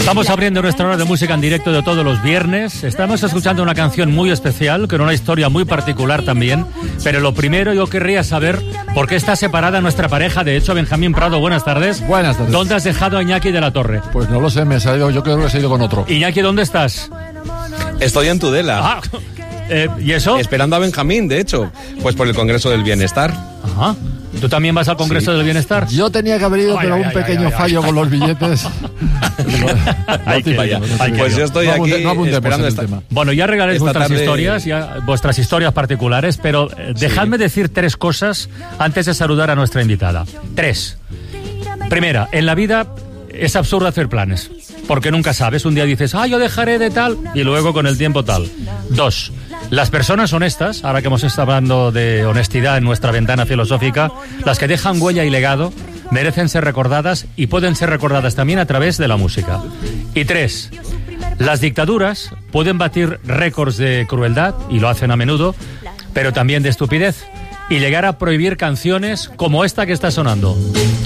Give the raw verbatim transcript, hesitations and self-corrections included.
Estamos abriendo nuestra hora de música en directo de todos los viernes. Estamos escuchando una canción muy especial, con una historia muy particular también. Pero lo primero, yo querría saber por qué está separada nuestra pareja. De hecho, Benjamín Prado, buenas tardes. Buenas tardes. ¿Dónde has dejado a Iñaki de la Torre? Pues no lo sé, me he salido, yo creo que he ido con otro. Iñaki, ¿dónde estás? Estoy en Tudela. Ah, eh, ¿y eso? Esperando a Benjamín, de hecho. Pues por el Congreso del Bienestar. Ajá. ¿Tú también vas al Congreso sí. del Bienestar? Yo tenía que haber ido, ay, pero ay, un ay, pequeño ay, ay, fallo ay. con los billetes. Hay que, vaya. Hay que pues yo estoy no aquí abunde, no esperando esta, tema. Bueno, ya arreglaréis vuestras tarde... historias, ya, vuestras historias particulares, pero eh, dejadme sí. decir tres cosas antes de saludar a nuestra invitada. Tres. Primera, en la vida es absurdo hacer planes, porque nunca sabes. Un día dices, ah, yo dejaré de tal, y luego con el tiempo tal. Dos. Las personas honestas, ahora que hemos estado hablando de honestidad en nuestra ventana filosófica, las que dejan huella y legado, merecen ser recordadas y pueden ser recordadas también a través de la música. Y tres, las dictaduras pueden batir récords de crueldad, y lo hacen a menudo, pero también de estupidez, y llegar a prohibir canciones como esta que está sonando.